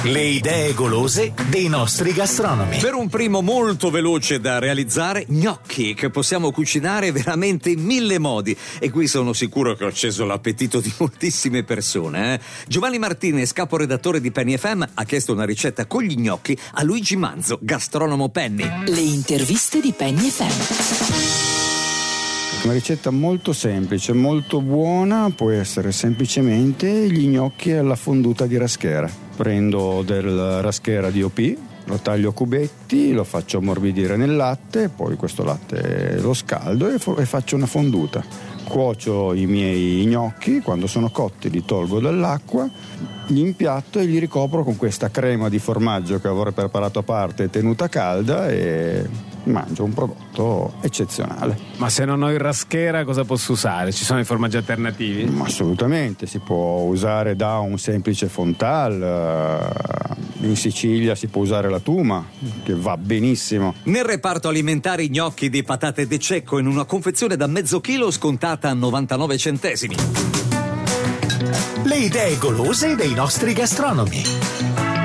Le idee golose dei nostri gastronomi. Per un primo molto veloce da realizzare, gnocchi che possiamo cucinare veramente in 1000 modi. E qui sono sicuro che ho acceso l'appetito di moltissime persone. Giovanni Martinez, caporedattore di Penny FM, ha chiesto una ricetta con gli gnocchi a Luigi Manzo, gastronomo Penny. Le interviste di Penny FM. Una ricetta molto semplice, molto buona, può essere semplicemente gli gnocchi alla fonduta di raschera. Prendo del raschera DOP, lo taglio a cubetti, lo faccio ammorbidire nel latte, poi questo latte lo scaldo e faccio una fonduta. Cuocio i miei gnocchi, quando sono cotti li tolgo dall'acqua, li impiatto e li ricopro con questa crema di formaggio che avrei preparato a parte e tenuta calda e mangio un prodotto eccezionale. Ma se non ho il raschera cosa posso usare? Ci sono i formaggi alternativi? Ma assolutamente, si può usare da un semplice fontal, in Sicilia si può usare la tuma, che va benissimo. Nel reparto alimentare i gnocchi di patate de cecco in una confezione da mezzo chilo scontata a 99 centesimi. Le idee golose dei nostri gastronomi.